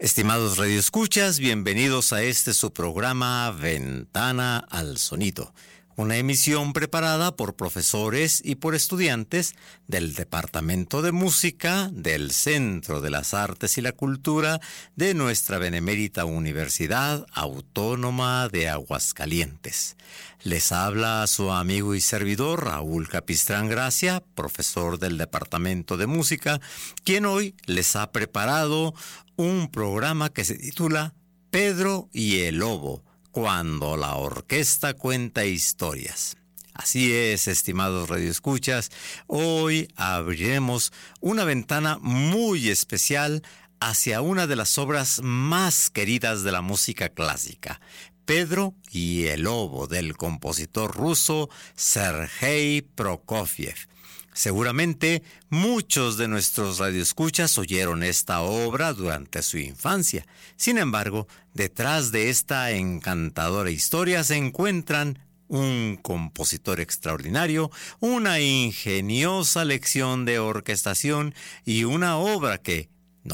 Estimados radioescuchas, bienvenidos a este su programa Ventana al Sonido, una emisión preparada por profesores y por estudiantes del Departamento de Música del Centro de las Artes y la Cultura de nuestra benemérita Universidad Autónoma de Aguascalientes. Les habla su amigo y servidor Raúl Capistrán Gracia, profesor del Departamento de Música, quien hoy les ha preparado un programa que se titula Pedro y el Lobo, cuando la orquesta cuenta historias. Así es, estimados radioescuchas, hoy abriremos una ventana muy especial hacia una de las obras más queridas de la música clásica, Pedro y el Lobo, del compositor ruso Sergei Prokofiev. Seguramente muchos de nuestros radioescuchas oyeron esta obra durante su infancia. Sin embargo, detrás de esta encantadora historia se encuentran un compositor extraordinario, una ingeniosa lección de orquestación y una obra que,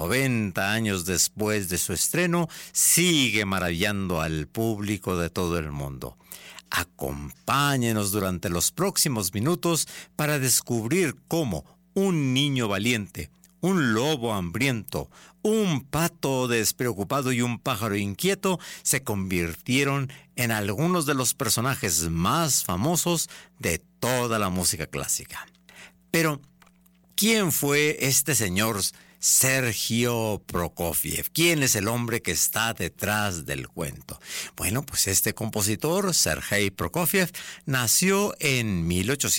90 años después de su estreno, sigue maravillando al público de todo el mundo. Acompáñenos durante los próximos minutos para descubrir cómo un niño valiente, un lobo hambriento, un pato despreocupado y un pájaro inquieto se convirtieron en algunos de los personajes más famosos de toda la música clásica. Pero, ¿quién fue este señor Sergio Prokofiev? ¿Quién es el hombre que está detrás del cuento? Bueno, pues este compositor, Sergei Prokofiev, nació en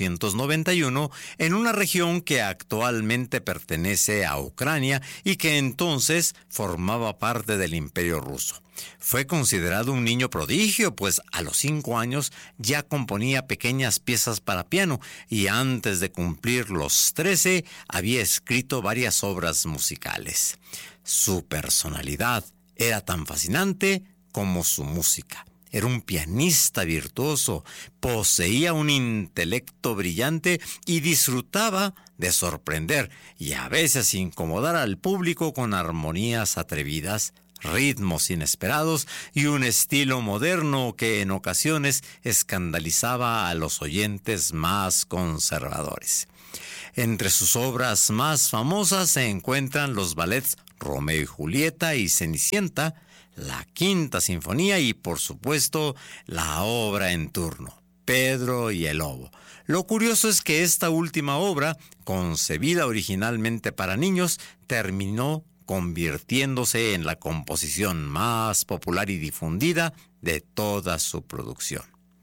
1891 en una región que actualmente pertenece a Ucrania y que entonces formaba parte del Imperio Ruso. Fue considerado un niño prodigio, pues a los 5 años ya componía pequeñas piezas para piano y antes de cumplir los 13 había escrito varias obras musicales. Su personalidad era tan fascinante como su música. Era un pianista virtuoso, poseía un intelecto brillante y disfrutaba de sorprender y a veces incomodar al público con armonías atrevidas, ritmos inesperados y un estilo moderno que en ocasiones escandalizaba a los oyentes más conservadores. Entre sus obras más famosas se encuentran los ballets Romeo y Julieta y Cenicienta, la Quinta Sinfonía y, por supuesto, la obra en turno, Pedro y el Lobo. Lo curioso es que esta última obra, concebida originalmente para niños, terminó convirtiéndose en la composición más popular y difundida de toda su producción.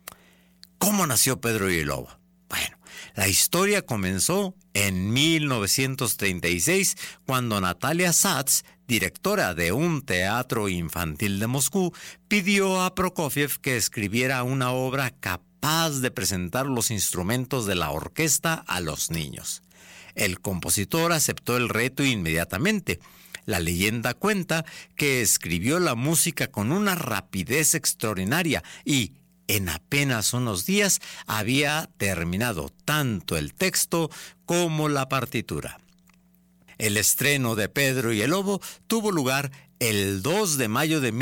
¿Cómo nació Pedro y el Lobo? Bueno, la historia comenzó en 1936, cuando Natalia Satz, directora de un teatro infantil de Moscú, pidió a Prokofiev que escribiera una obra capaz de presentar los instrumentos de la orquesta a los niños. El compositor aceptó el reto inmediatamente. La leyenda cuenta que escribió la música con una rapidez extraordinaria y, en apenas unos días, había terminado tanto el texto como la partitura. El estreno de Pedro y el Lobo tuvo lugar el 2 de mayo de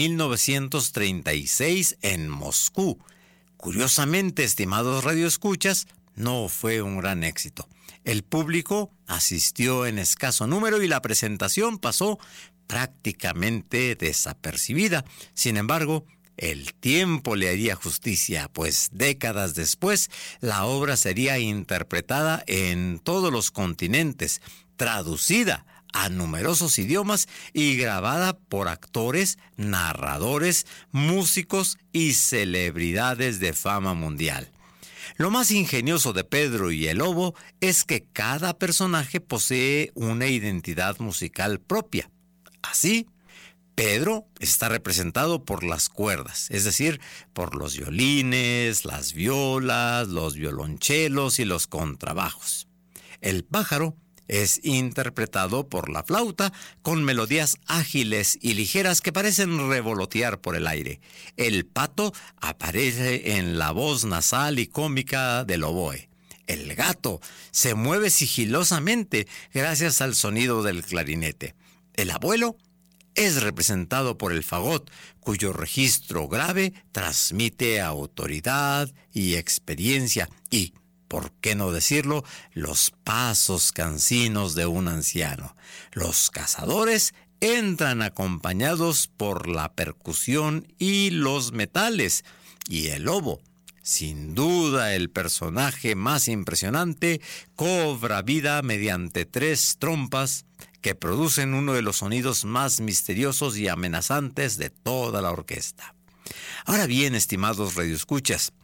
1936 en Moscú. Curiosamente, estimados radioescuchas, no fue un gran éxito. El público asistió en escaso número y la presentación pasó prácticamente desapercibida. Sin embargo, el tiempo le haría justicia, pues décadas después la obra sería interpretada en todos los continentes, traducida a numerosos idiomas y grabada por actores, narradores, músicos y celebridades de fama mundial. Lo más ingenioso de Pedro y el Lobo es que cada personaje posee una identidad musical propia. Así, Pedro está representado por las cuerdas, es decir, por los violines, las violas, los violonchelos y los contrabajos. El pájaro es interpretado por la flauta con melodías ágiles y ligeras que parecen revolotear por el aire. El pato aparece en la voz nasal y cómica del oboe. El gato se mueve sigilosamente gracias al sonido del clarinete. El abuelo es representado por el fagot, cuyo registro grave transmite autoridad y experiencia y, por qué no decirlo, los pasos cansinos de un anciano. Los cazadores entran acompañados por la percusión y los metales, y el lobo, sin duda el personaje más impresionante, cobra vida mediante 3 trompas que producen uno de los sonidos más misteriosos y amenazantes de toda la orquesta. Ahora bien, estimados radioescuchas,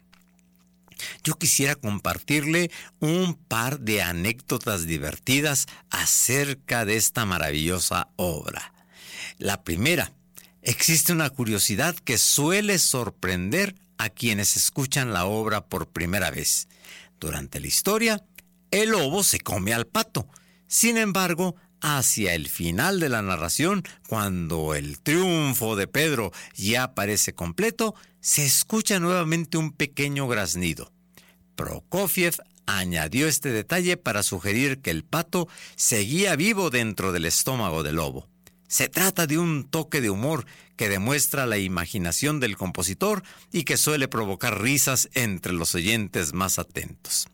yo quisiera compartirle un par de anécdotas divertidas acerca de esta maravillosa obra. La primera, existe una curiosidad que suele sorprender a quienes escuchan la obra por primera vez. Durante la historia, el lobo se come al pato. Sin embargo, hacia el final de la narración, cuando el triunfo de Pedro ya parece completo, se escucha nuevamente un pequeño graznido. Prokofiev añadió este detalle para sugerir que el pato seguía vivo dentro del estómago del lobo. Se trata de un toque de humor que demuestra la imaginación del compositor y que suele provocar risas entre los oyentes más atentos.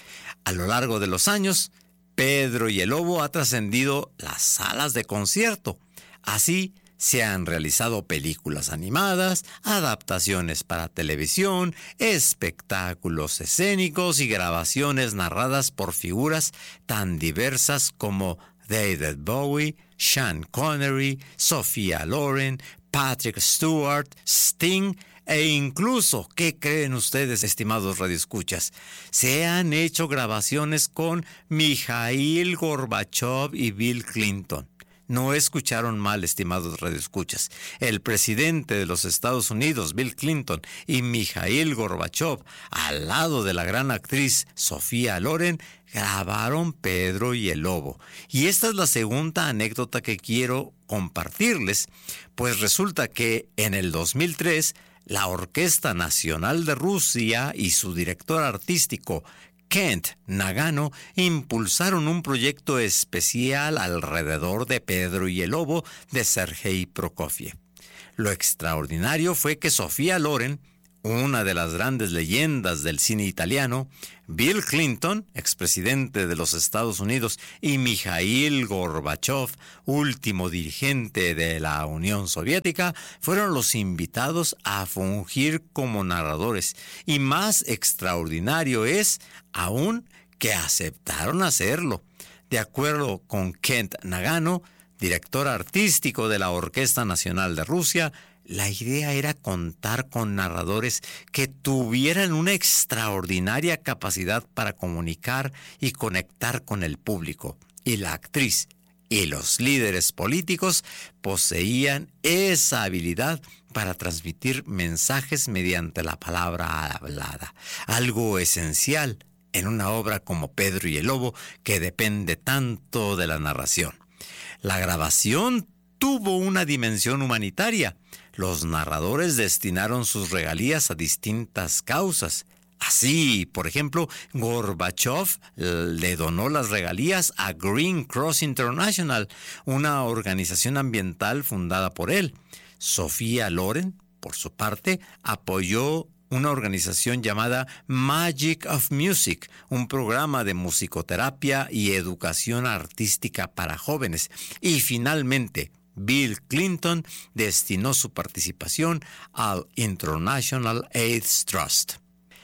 A lo largo de los años, Pedro y el Lobo ha trascendido las salas de concierto. Así se han realizado películas animadas, adaptaciones para televisión, espectáculos escénicos y grabaciones narradas por figuras tan diversas como David Bowie, Sean Connery, Sophia Loren, Patrick Stewart, Sting e incluso, ¿qué creen ustedes, estimados radioescuchas? Se han hecho grabaciones con Mikhail Gorbachev y Bill Clinton. No escucharon mal, estimados radioescuchas. El presidente de los Estados Unidos, Bill Clinton, y Mikhail Gorbachev, al lado de la gran actriz Sophia Loren, grabaron Pedro y el Lobo. Y esta es la segunda anécdota que quiero compartirles, pues resulta que en el 2003, la Orquesta Nacional de Rusia y su director artístico, Kent Nagano, impulsaron un proyecto especial alrededor de Pedro y el Lobo de Sergei Prokofiev. Lo extraordinario fue que Sophia Loren, una de las grandes leyendas del cine italiano, Bill Clinton, expresidente de los Estados Unidos, y Mikhail Gorbachev, último dirigente de la Unión Soviética, fueron los invitados a fungir como narradores. Y más extraordinario es aún que aceptaron hacerlo. De acuerdo con Kent Nagano, director artístico de la Orquesta Nacional de Rusia, la idea era contar con narradores que tuvieran una extraordinaria capacidad para comunicar y conectar con el público. Y la actriz y los líderes políticos poseían esa habilidad para transmitir mensajes mediante la palabra hablada, algo esencial en una obra como Pedro y el Lobo, que depende tanto de la narración. La grabación tuvo una dimensión humanitaria. Los narradores destinaron sus regalías a distintas causas. Así, por ejemplo, Gorbachev le donó las regalías a Green Cross International, una organización ambiental fundada por él. Sophia Loren, por su parte, apoyó una organización llamada Magic of Music, un programa de musicoterapia y educación artística para jóvenes. Y finalmente, Bill Clinton destinó su participación al International AIDS Trust.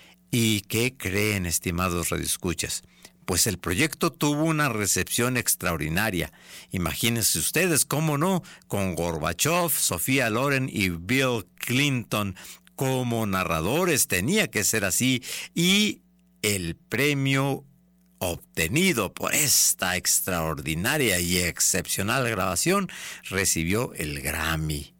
¿Y qué creen, estimados radioescuchas? Pues el proyecto tuvo una recepción extraordinaria. Imagínense ustedes, cómo no, con Gorbachev, Sophia Loren y Bill Clinton como narradores. Tenía que ser así. Y el premio obtenido por esta extraordinaria y excepcional grabación recibió el Grammy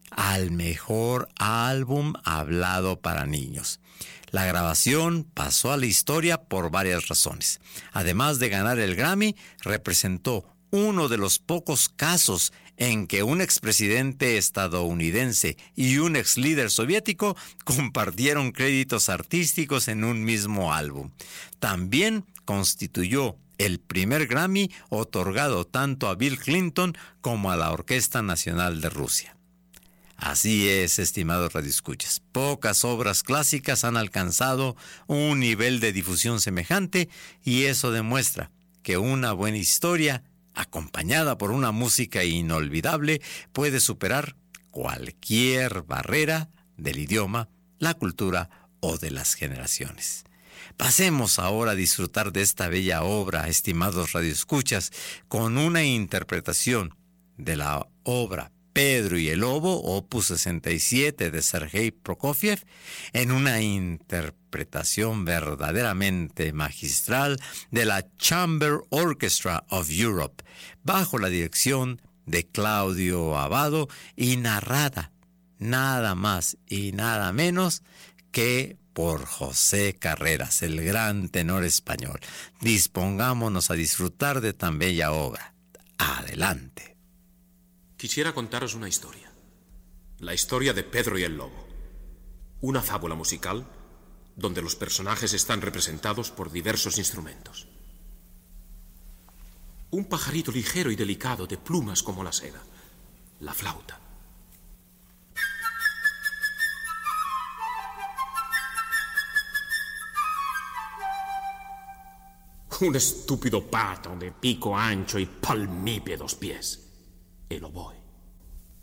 al mejor álbum hablado para niños. La grabación pasó a la historia por varias razones. Además de ganar el Grammy, representó uno de los pocos casos en que un expresidente estadounidense y un exlíder soviético compartieron créditos artísticos en un mismo álbum. También constituyó el primer Grammy otorgado tanto a Bill Clinton como a la Orquesta Nacional de Rusia. Así es, estimados radioescuchas, pocas obras clásicas han alcanzado un nivel de difusión semejante, y eso demuestra que una buena historia, acompañada por una música inolvidable, puede superar cualquier barrera del idioma, la cultura o de las generaciones. Pasemos ahora a disfrutar de esta bella obra, estimados radioescuchas, con una interpretación de la obra Pedro y el Lobo, opus 67 de Sergei Prokofiev, en una interpretación verdaderamente magistral de la Chamber Orchestra of Europe, bajo la dirección de Claudio Abbado y narrada nada más y nada menos que por José Carreras, el gran tenor español. Dispongámonos a disfrutar de tan bella obra. Adelante. Quisiera contaros una historia. La historia de Pedro y el Lobo. Una fábula musical donde los personajes están representados por diversos instrumentos. Un pajarito ligero y delicado de plumas como la seda, la flauta. Un estúpido pato de pico ancho y palmípedos pies, el oboe.